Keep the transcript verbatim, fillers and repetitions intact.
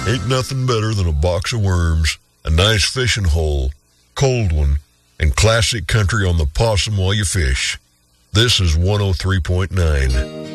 Ain't nothing better than a box of worms, a nice fishing hole, cold one, and classic country on the possum while you fish. This is one oh three point nine.